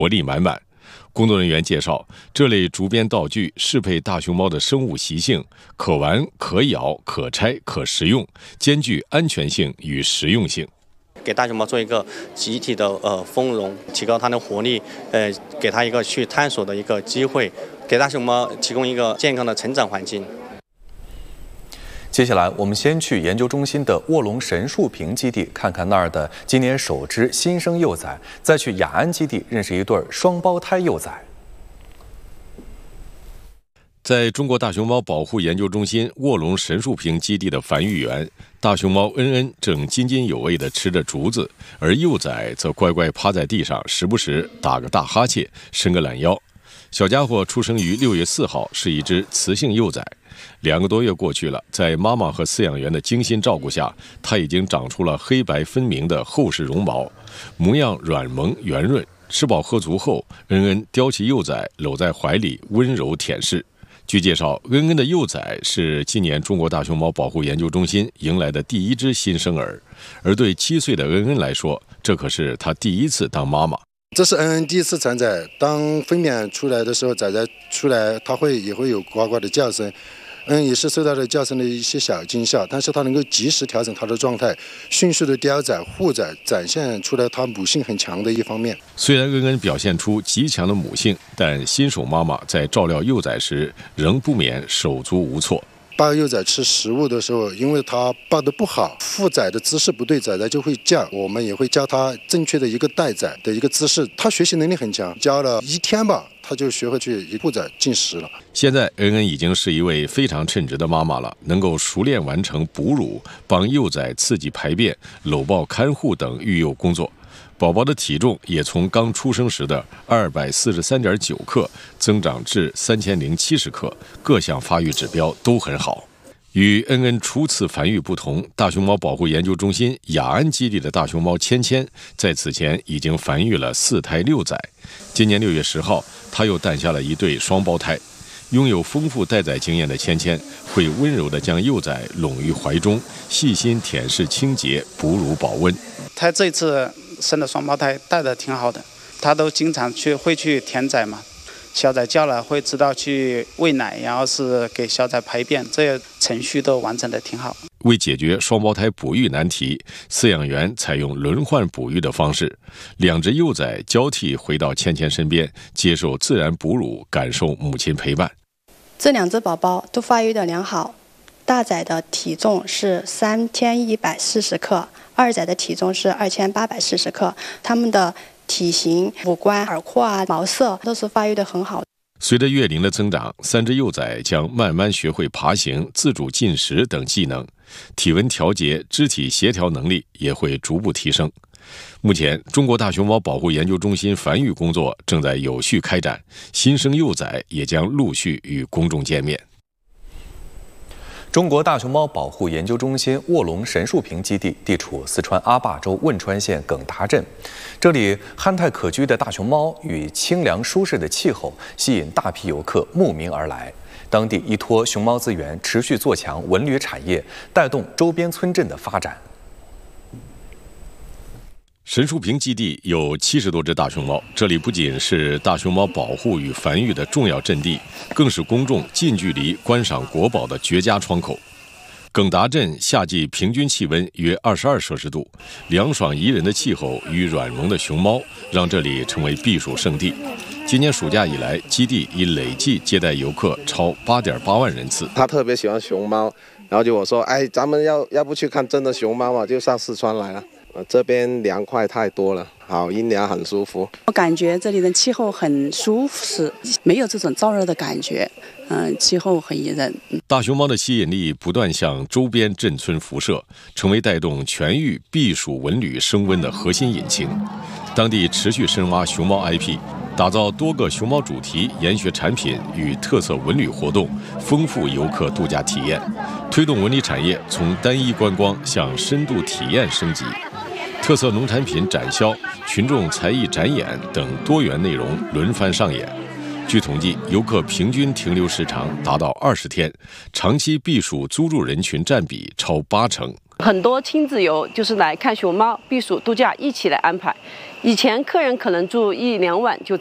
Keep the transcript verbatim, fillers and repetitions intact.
活力满满。工作人员介绍，这类竹编道具适配大熊猫的生物习性，可玩、可咬、可拆、可食用，兼具安全性与实用性。 给大熊猫做一个集体的呃丰容，提高它的活力，呃，给它一个去探索的一个机会，给大熊猫提供一个健康的成长环境。 接下来，我们先去研究中心的卧龙神树坪基地，看看那儿的今年首只新生幼崽；再去雅安基地认识一对双胞胎幼崽。 在中国大熊猫保护研究中心卧龙神树坪基地的繁育园，大熊猫恩恩正津津有味地吃着竹子，而幼崽则乖乖趴在地上，时不时打个大哈欠，伸个懒腰。小家伙出生于六月四号，是一只雌性幼崽。两个多月过去了，在妈妈和饲养员的精心照顾下，它已经长出了黑白分明的厚实绒毛，模样软萌圆润。吃饱喝足后，恩恩叼起幼崽，搂在怀里，温柔舔舐。据介绍，恩恩的幼崽是今年中国大熊猫保护研究中心迎来的第一只新生儿，而对七岁的恩恩来说，这可是她第一次当妈妈。 这是恩恩第一次产崽，当分娩出来的时候，崽崽出来，它会也会有呱呱的叫声。嗯，也是受到了叫声的一些小惊吓，但是它能够及时调整它的状态，迅速的叼崽护崽，展现出来它母性很强的一方面。 虽然恩恩表现出极强的母性，但新手妈妈在照料幼崽时仍不免手足无措。 抱幼崽吃食物的时候，因为它抱得不好，护崽的姿势不对，崽崽就会叫。我们也会教它正确的一个带崽的一个姿势。它学习能力很强，教了一天吧，它就学会去护崽进食了。 现在恩恩已经是一位非常称职的妈妈了，能够熟练完成哺乳、帮幼崽刺激排便、搂抱看护等育幼工作。宝宝的体重也从刚出生时的二百四十三点九克增长至三千零七十克，各项发育指标都很好。与恩恩初次繁育不同，大熊猫保护研究中心雅安基地的大熊猫芊芊，在此前已经繁育了四胎六崽。今年六月十号，她又诞下了一对双胞胎。拥有丰富待崽经验的芊芊，会温柔地将幼崽拢于怀中，细心舔舐清洁，哺乳保温。 她这次生的双胞胎带的挺好的，她都经常去会去舔崽嘛，小崽叫了会知道去喂奶，然后是给小崽排便，这些程序都完成的挺好。 为解决双胞胎哺育难题，饲养员采用轮换哺育的方式，两只幼崽交替回到芊芊身边，接受自然哺乳，感受母亲陪伴。 这两只宝宝都发育的良好，大崽的体重是三千一百四十克，二崽的体重是二千八百四十克，它们的体型、五官、耳廓啊、毛色都是发育的很好。 随着月龄的增长，三只幼崽将慢慢学会爬行、自主进食等技能，体温调节、肢体协调能力也会逐步提升。目前，中国大熊猫保护研究中心繁育工作正在有序开展，新生幼崽也将陆续与公众见面。 中国大熊猫保护研究中心卧龙神树坪基地地处四川阿坝州汶川县耿达镇，这里憨态可掬的大熊猫与清凉舒适的气候吸引大批游客慕名而来。当地依托熊猫资源，持续做强文旅产业，带动周边村镇的发展。 神树坪基地有七十多只大熊猫，这里不仅是大熊猫保护与繁育的重要阵地，更是公众近距离观赏国宝的绝佳窗口。耿达镇夏季平均气温约二十二摄氏度，凉爽宜人的气候与软萌的熊猫，让这里成为避暑胜地。今年暑假以来，基地已累计接待游客超八点八万人次。 他特别喜欢熊猫，然后就我说，哎，咱们要要不去看真的熊猫嘛，就上四川来了。呃，这边凉快太多了，好阴凉，很舒服。 我感觉这里的气候很舒适，没有这种燥热的感觉。嗯、呃，气候很宜人。 大熊猫的吸引力不断向周边镇村辐射，成为带动全域避暑文旅升温的核心引擎。当地持续深挖熊猫 I P， 打造多个熊猫主题研学产品与特色文旅活动，丰富游客度假体验，推动文旅产业从单一观光向深度体验升级。特色农产品展销、群众才艺展演等多元内容轮番上演。据统计，游客平均停留时长达到二十天，长期避暑租住人群占比超八成。 很多亲子游就是来看熊猫、避暑、度假一起来安排。以前客人可能住一两晚就